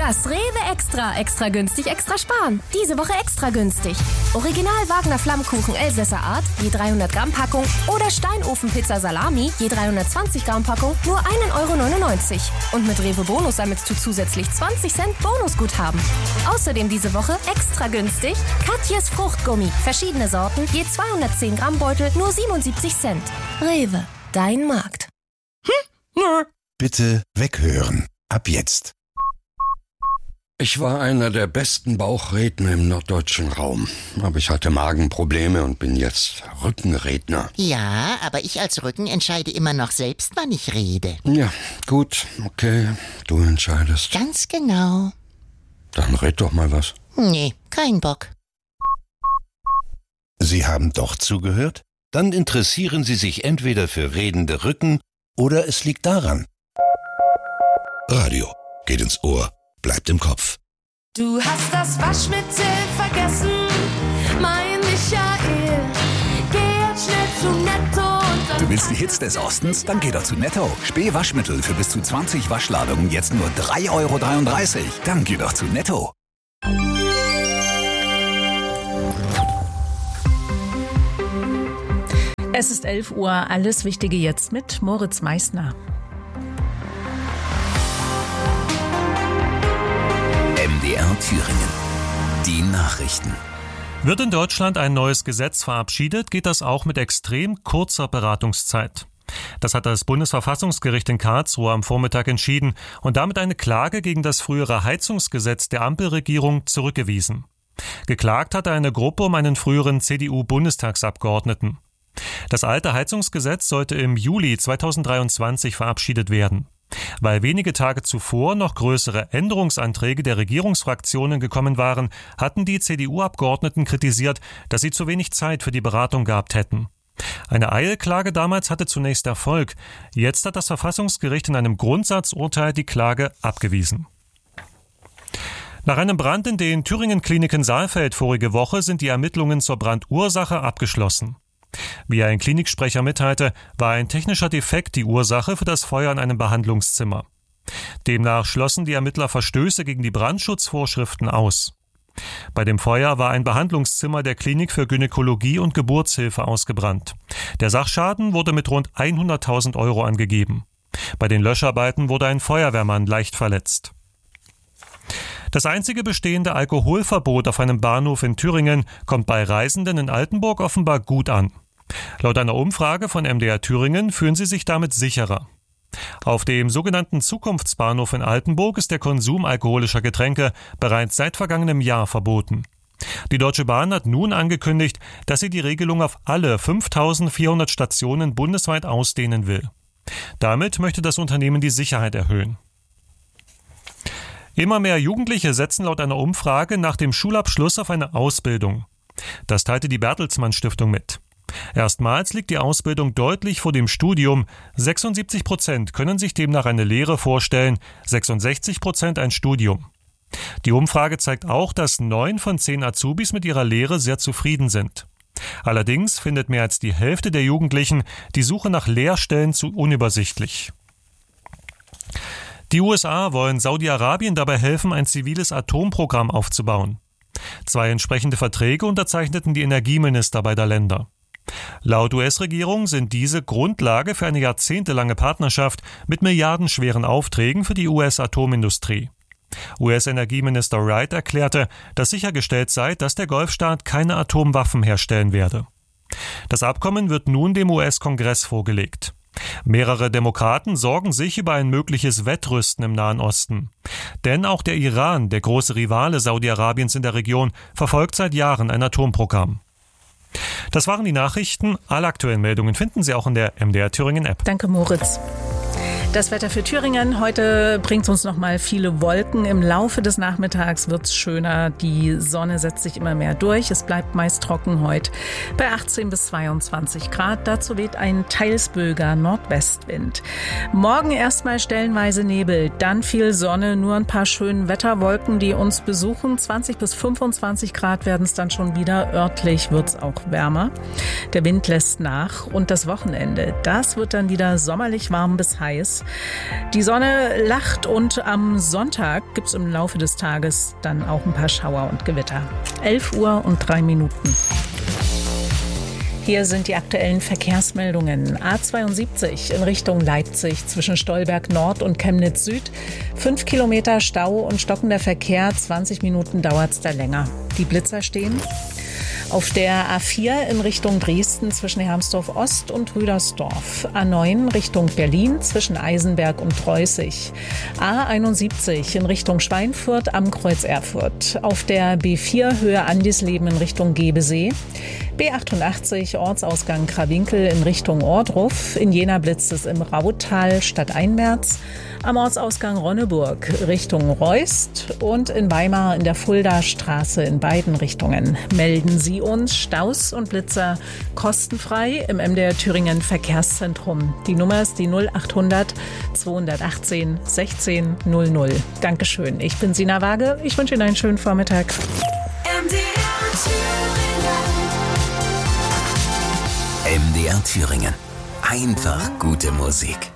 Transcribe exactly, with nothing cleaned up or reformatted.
Das Rewe Extra. Extra günstig, extra sparen. Diese Woche extra günstig. Original Wagner Flammkuchen Elsässer Art, je dreihundert Gramm Packung. Oder Steinofenpizza Salami, je dreihundertzwanzig Gramm Packung, nur ein Euro neunundneunzig. Und mit Rewe Bonus sammelst du zusätzlich zwanzig Cent Bonusguthaben. Außerdem diese Woche extra günstig Katjes Fruchtgummi. Verschiedene Sorten, je zweihundertzehn Gramm Beutel, nur siebenundsiebzig Cent. Rewe, dein Markt. Hm? Nö. Bitte weghören. Ab jetzt. Ich war einer der besten Bauchredner im norddeutschen Raum. Aber ich hatte Magenprobleme und bin jetzt Rückenredner. Ja, aber ich als Rücken entscheide immer noch selbst, wann ich rede. Ja, gut, okay, du entscheidest. Ganz genau. Dann red doch mal was. Nee, kein Bock. Sie haben doch zugehört? Dann interessieren Sie sich entweder für redende Rücken oder es liegt daran. Radio geht ins Ohr, bleibt im Kopf. Du hast das Waschmittel vergessen, mein Michael. Geh jetzt schnell zu Netto und dann... Du willst die Hits des Ostens? Dann geh doch zu Netto. Spee Waschmittel für bis zu zwanzig Waschladungen jetzt nur drei Euro dreiunddreißig. Dann geh doch zu Netto. Es ist elf Uhr, alles Wichtige jetzt mit Moritz Meissner. M D R Thüringen. Die Nachrichten. Wird in Deutschland ein neues Gesetz verabschiedet, geht das auch mit extrem kurzer Beratungszeit. Das hat das Bundesverfassungsgericht in Karlsruhe am Vormittag entschieden und damit eine Klage gegen das frühere Heizungsgesetz der Ampelregierung zurückgewiesen. Geklagt hatte eine Gruppe um einen früheren C D U-Bundestagsabgeordneten. Das alte Heizungsgesetz sollte im Juli zweitausenddreiundzwanzig verabschiedet werden. Weil wenige Tage zuvor noch größere Änderungsanträge der Regierungsfraktionen gekommen waren, hatten die C D U-Abgeordneten kritisiert, dass sie zu wenig Zeit für die Beratung gehabt hätten. Eine Eilklage damals hatte zunächst Erfolg. Jetzt hat das Verfassungsgericht in einem Grundsatzurteil die Klage abgewiesen. Nach einem Brand in den Thüringen-Kliniken Saalfeld vorige Woche sind die Ermittlungen zur Brandursache abgeschlossen. Wie ein Kliniksprecher mitteilte, war ein technischer Defekt die Ursache für das Feuer in einem Behandlungszimmer. Demnach schlossen die Ermittler Verstöße gegen die Brandschutzvorschriften aus. Bei dem Feuer war ein Behandlungszimmer der Klinik für Gynäkologie und Geburtshilfe ausgebrannt. Der Sachschaden wurde mit rund hunderttausend Euro angegeben. Bei den Löscharbeiten wurde ein Feuerwehrmann leicht verletzt. Das einzige bestehende Alkoholverbot auf einem Bahnhof in Thüringen kommt bei Reisenden in Altenburg offenbar gut an. Laut einer Umfrage von M D R Thüringen fühlen sie sich damit sicherer. Auf dem sogenannten Zukunftsbahnhof in Altenburg ist der Konsum alkoholischer Getränke bereits seit vergangenem Jahr verboten. Die Deutsche Bahn hat nun angekündigt, dass sie die Regelung auf alle fünftausendvierhundert Stationen bundesweit ausdehnen will. Damit möchte das Unternehmen die Sicherheit erhöhen. Immer mehr Jugendliche setzen laut einer Umfrage nach dem Schulabschluss auf eine Ausbildung. Das teilte die Bertelsmann Stiftung mit. Erstmals liegt die Ausbildung deutlich vor dem Studium. sechsundsiebzig Prozent können sich demnach eine Lehre vorstellen, sechsundsechzig Prozent ein Studium. Die Umfrage zeigt auch, dass neun von zehn Azubis mit ihrer Lehre sehr zufrieden sind. Allerdings findet mehr als die Hälfte der Jugendlichen die Suche nach Lehrstellen zu unübersichtlich. Die U S A wollen Saudi-Arabien dabei helfen, ein ziviles Atomprogramm aufzubauen. Zwei entsprechende Verträge unterzeichneten die Energieminister beider Länder. Laut U S-Regierung sind diese Grundlage für eine jahrzehntelange Partnerschaft mit milliardenschweren Aufträgen für die U S-Atomindustrie. U S-Energieminister Wright erklärte, dass sichergestellt sei, dass der Golfstaat keine Atomwaffen herstellen werde. Das Abkommen wird nun dem U S-Kongress vorgelegt. Mehrere Demokraten sorgen sich über ein mögliches Wettrüsten im Nahen Osten. Denn auch der Iran, der große Rivale Saudi-Arabiens in der Region, verfolgt seit Jahren ein Atomprogramm. Das waren die Nachrichten. Alle aktuellen Meldungen finden Sie auch in der M D R Thüringen App. Danke, Moritz. Das Wetter für Thüringen. Heute bringt uns noch mal viele Wolken. Im Laufe des Nachmittags wird es schöner. Die Sonne setzt sich immer mehr durch. Es bleibt meist trocken heute bei achtzehn bis zweiundzwanzig Grad. Dazu weht ein teils böiger Nordwestwind. Morgen erstmal stellenweise Nebel, dann viel Sonne, nur ein paar schöne Wetterwolken, die uns besuchen. zwanzig bis fünfundzwanzig Grad werden es dann schon wieder. Örtlich wird es auch wärmer. Der Wind lässt nach. Und das Wochenende, das wird dann wieder sommerlich warm bis heiß. Die Sonne lacht und am Sonntag gibt es im Laufe des Tages dann auch ein paar Schauer und Gewitter. elf Uhr und drei Minuten. Hier sind die aktuellen Verkehrsmeldungen. A zweiundsiebzig in Richtung Leipzig zwischen Stolberg Nord und Chemnitz Süd. Fünf Kilometer Stau und stockender Verkehr. zwanzig Minuten dauert es da länger. Die Blitzer stehen. Auf der A vier in Richtung Dresden zwischen Hermsdorf Ost und Rüdersdorf. A neun Richtung Berlin zwischen Eisenberg und Treußig. A einundsiebzig in Richtung Schweinfurt am Kreuz Erfurt. Auf der B vier Höhe Andisleben in Richtung Gebesee. B achtundachtzig Ortsausgang Krawinkel in Richtung Ohrdruf. In Jena blitzt es im Rautal statt Einmerz. Am Ortsausgang Ronneburg Richtung Reust und in Weimar in der Fulda Straße in beiden Richtungen. Melden Sie uns Staus und Blitzer kostenfrei im M D R Thüringen Verkehrszentrum. Die Nummer ist die null achthundert zweihundertachtzehn sechzehn null null. Dankeschön. Ich bin Sina Waage. Ich wünsche Ihnen einen schönen Vormittag. M D R Thüringen. M D R Thüringen. Einfach gute Musik.